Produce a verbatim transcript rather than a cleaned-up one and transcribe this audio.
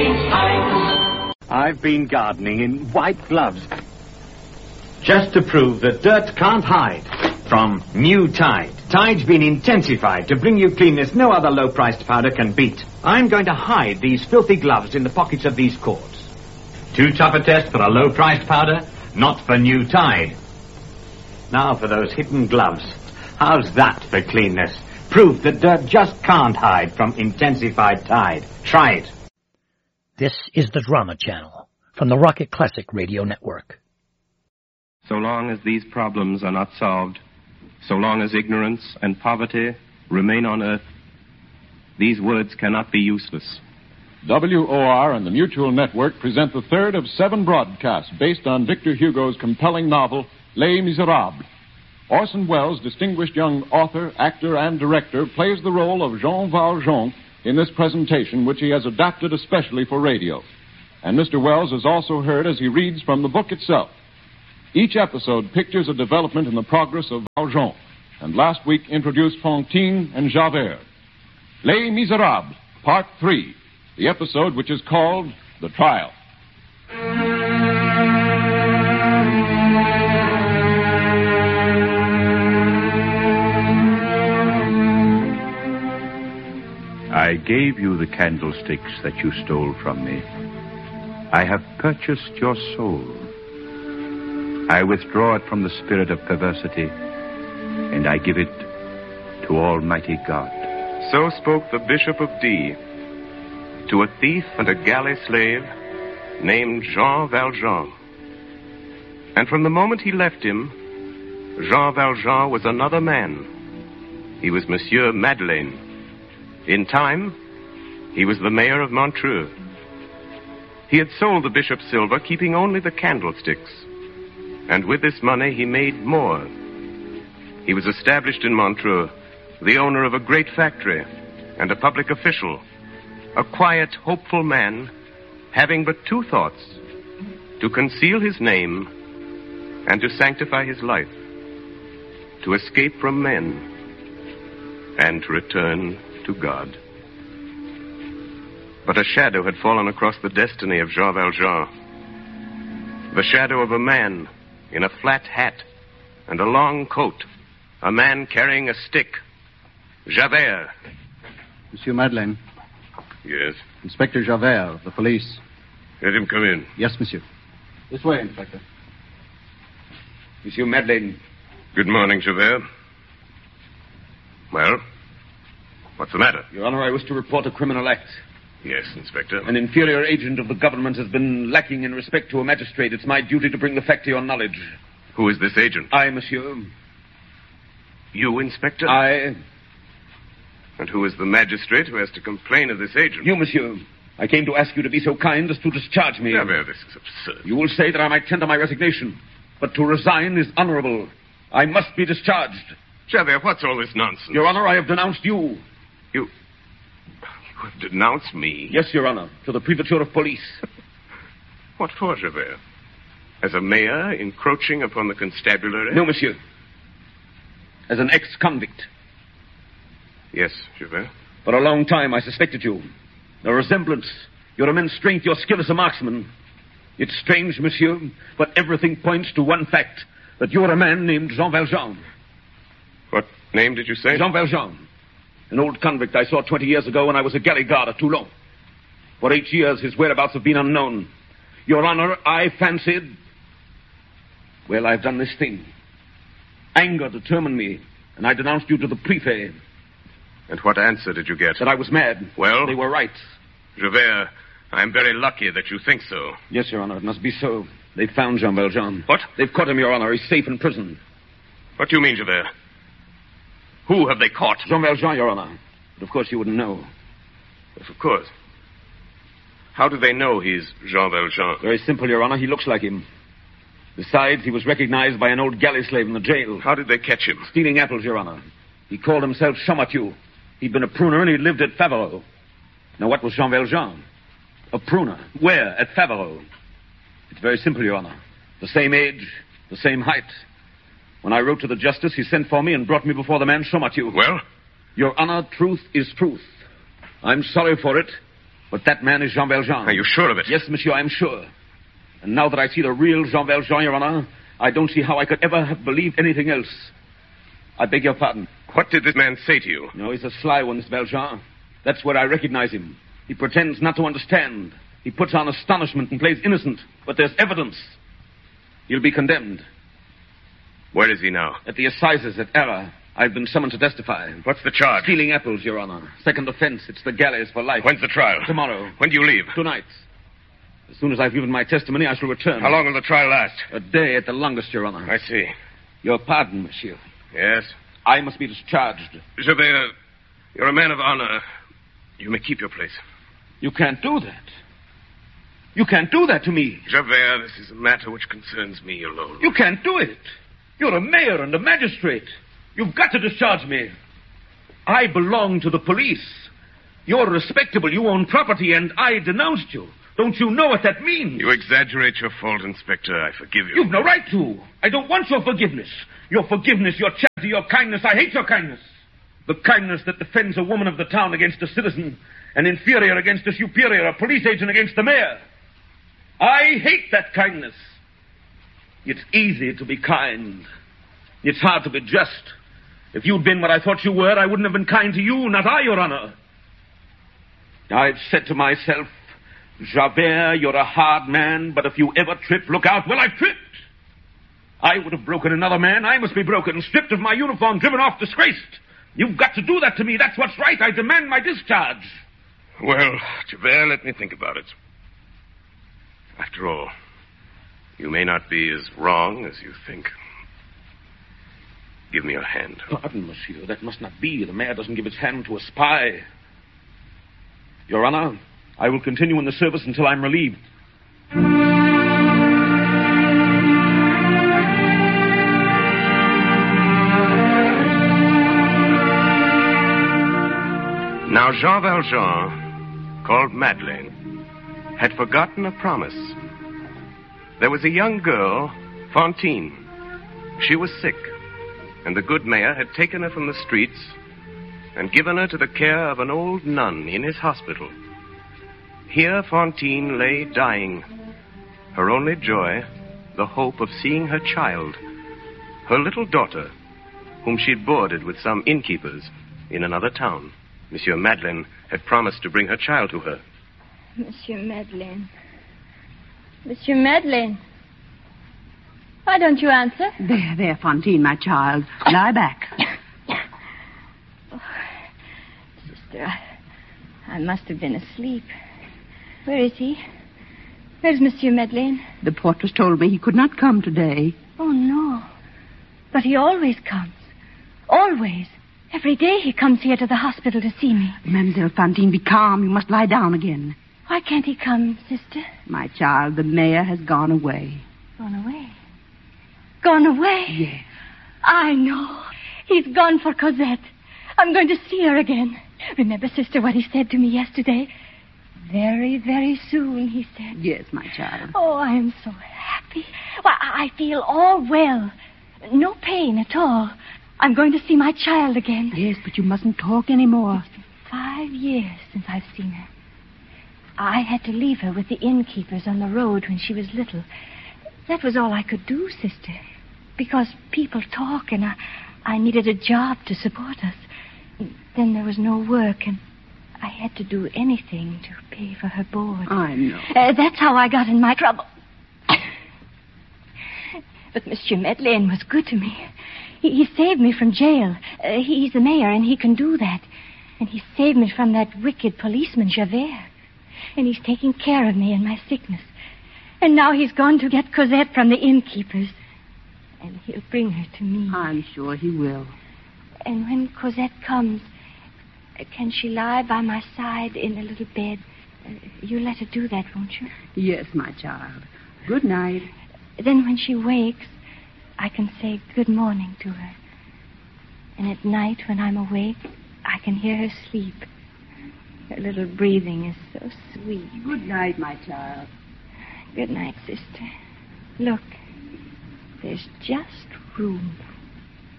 St. Ives. I've been gardening in white gloves just to prove that dirt can't hide from new Tide. Tide's been intensified to bring you cleanness no other low-priced powder can beat. I'm going to hide these filthy gloves in the pockets of these cords. Too tough a test for a low-priced powder? Not for new Tide. Now for those hidden gloves. How's that for cleanness? Proof that dirt just can't hide from intensified Tide. Try it. This is the Drama Channel from the Rocket Classic Radio Network. So long as these problems are not solved, so long as ignorance and poverty remain on Earth, these words cannot be useless. W O R and the Mutual Network present the third of seven broadcasts based on Victor Hugo's compelling novel, Les Miserables. Orson Welles, distinguished young author, actor, and director, plays the role of Jean Valjean in this presentation, which he has adapted especially for radio. And Mister Welles is also heard as he reads from the book itself. Each episode pictures a development in the progress of Valjean, and last week introduced Fantine and Javert. Les Miserables, Part three, the episode which is called The Trial. I gave you the candlesticks that you stole from me. I have purchased your soul. I withdraw it from the spirit of perversity, and I give it to Almighty God. So spoke the Bishop of D to a thief and a galley slave named Jean Valjean. And from the moment he left him, Jean Valjean was another man. He was Monsieur Madeleine. In time, he was the mayor of Montreux. He had sold the bishop's silver, keeping only the candlesticks. And with this money, he made more. He was established in Montreux, the owner of a great factory and a public official, a quiet, hopeful man, having but two thoughts: to conceal his name and to sanctify his life, to escape from men and to return to God. But a shadow had fallen across the destiny of Jean Valjean. The shadow of a man in a flat hat and a long coat. A man carrying a stick. Javert. Monsieur Madeleine. Yes? Inspector Javert of the police. Let him come in. Yes, monsieur. This way, Inspector. Monsieur Madeleine. Good morning, Javert. Well, what's the matter? Your Honor, I wish to report a criminal act. Yes, Inspector. An inferior agent of the government has been lacking in respect to a magistrate. It's my duty to bring the fact to your knowledge. Who is this agent? I, monsieur. You, Inspector? I. And who is the magistrate who has to complain of this agent? You, monsieur. I came to ask you to be so kind as to discharge me. Javert, this is absurd. You will say that I might tender my resignation, but to resign is honorable. I must be discharged. Javert, what's all this nonsense? Your Honor, I have denounced you. You... You have denounced me? Yes, Your Honor, to the Prefecture of Police. What for, Javert? As a mayor encroaching upon the constabulary? No, monsieur. As an ex-convict. Yes, Javert. For a long time I suspected you. The resemblance, your immense strength, your skill as a marksman. It's strange, monsieur, but everything points to one fact, that you're a man named Jean Valjean. What name did you say? Jean Valjean. An old convict I saw twenty years ago when I was a galley guard at Toulon. For eight years, his whereabouts have been unknown. Your Honor, I fancied... Well, I've done this thing. Anger determined me, and I denounced you to the prefect. And what answer did you get? That I was mad. Well? They were right. Javert, I'm very lucky that you think so. Yes, Your Honor, it must be so. They've found Jean Valjean. What? They've caught him, Your Honor. He's safe in prison. What do you mean, Javert? Who have they caught? Jean Valjean, Your Honor. But of course you wouldn't know. Yes, of course. How do they know he's Jean Valjean? Very simple, Your Honor. He looks like him. Besides, he was recognized by an old galley slave in the jail. How did they catch him? Stealing apples, Your Honor. He called himself Champmathieu. He'd been a pruner and he lived at Faverolles. Now, what was Jean Valjean? A pruner. Where? At Faverolles. It's very simple, Your Honor. The same age, the same height. When I wrote to the justice, he sent for me and brought me before the man Champmathieu. Well? Your Honor, truth is truth. I'm sorry for it, But that man is Jean Valjean. Are you sure of it? Yes, monsieur, I am sure. And now that I see the real Jean Valjean, Your Honor, I don't see how I could ever have believed anything else. I beg your pardon. What did this man say to you? No, he's a sly one, this Valjean. That's where I recognize him. He pretends not to understand. He puts on astonishment and plays innocent. But there's evidence. He'll be condemned. Where is he now? At the assizes at Arras. I've been summoned to testify. What's the charge? Stealing apples, Your Honor. Second offense. It's the galleys for life. When's the trial? Tomorrow. When do you leave? Tonight. As soon as I've given my testimony, I shall return. How long will the trial last? A day at the longest, Your Honor. I see. Your pardon, monsieur. Yes? I must be discharged. Javert, you're a man of honor. You may keep your place. You can't do that. You can't do that to me. Javert, this is a matter which concerns me alone. You can't do it. You're a mayor and a magistrate. You've got to discharge me. I belong to the police. You're respectable. You own property, and I denounced you. Don't you know what that means? You exaggerate your fault, Inspector. I forgive you. You've no right to. I don't want your forgiveness. Your forgiveness, your charity, your kindness. I hate your kindness. The kindness that defends a woman of the town against a citizen, an inferior against a superior, a police agent against the mayor. I hate that kindness. It's easy to be kind. It's hard to be just. If you'd been what I thought you were, I wouldn't have been kind to you, not I, Your Honor. I've said to myself, Javert, you're a hard man, but if you ever trip, look out. Well, I tripped. I would have broken another man. I must be broken, stripped of my uniform, driven off, disgraced. You've got to do that to me. That's what's right. I demand my discharge. Well, Javert, let me think about it. After all, you may not be as wrong as you think. Give me your hand. Pardon, monsieur. That must not be. The mayor doesn't give his hand to a spy. Your Honor, I will continue in the service until I'm relieved. Now, Jean Valjean, called Madeleine, had forgotten a promise. There was a young girl, Fantine. She was sick, and the good mayor had taken her from the streets and given her to the care of an old nun in his hospital. Here Fantine lay dying, her only joy the hope of seeing her child, her little daughter, whom she'd boarded with some innkeepers in another town. Monsieur Madeleine had promised to bring her child to her. Monsieur Madeleine. Monsieur Madeleine. Why don't you answer? There, there, Fantine, my child. Lie back. Oh, sister, I, I must have been asleep. Where is he? Where's Monsieur Madeleine? The portress told me he could not come today. Oh, no. But he always comes. Always. Every day he comes here to the hospital to see me. Mademoiselle Fantine, be calm. You must lie down again. Why can't he come, sister? My child, the mayor has gone away. Gone away? Gone away? Yes. I know. He's gone for Cosette. I'm going to see her again. Remember, sister, what he said to me yesterday? Very, very soon, he said. Yes, my child. Oh, I am so happy. Why, I feel all well. No pain at all. I'm going to see my child again. Yes, but you mustn't talk anymore. It's been five years since I've seen her. I had to leave her with the innkeepers on the road when she was little. That was all I could do, sister. Because people talk and I, I needed a job to support us. Then there was no work and I had to do anything to pay for her board. I know. Uh, that's how I got in my trouble. But Monsieur Madeleine was good to me. He, he saved me from jail. Uh, he's the mayor, and he can do that. And he saved me from that wicked policeman, Javert. And he's taking care of me in my sickness. And now he's gone to get Cosette from the innkeepers. And he'll bring her to me. I'm sure he will. And when Cosette comes, uh, can she lie by my side in a little bed? Uh, you let her do that, won't you? Yes, my child. Good night. Then when she wakes, I can say good morning to her. And at night when I'm awake, I can hear her sleep. Her little breathing is so sweet. Good night, my child. Good night, sister. Look, there's just room.